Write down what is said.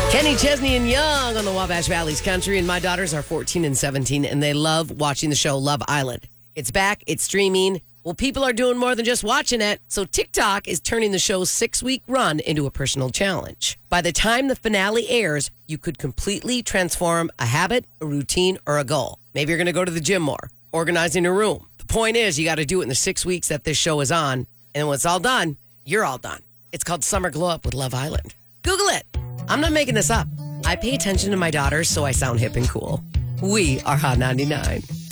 Kenny Chesney and Young on the Wabash Valley's Country, and my daughters are 14 and 17, and they love watching the show Love Island. It's back, it's streaming. Well, people are doing more than just watching it, so TikTok is turning the show's 6-week run into a personal challenge. By the time the finale airs, you could completely transform a habit, a routine, or a goal. Maybe you're going to go to the gym more, organizing a room. The point is, you got to do it in the 6 weeks that this show is on, and when it's all done, you're all done. It's called Summer Glow Up with Love Island. Google it. I'm not making this up. I pay attention to my daughters so I sound hip and cool. We are Hot 99.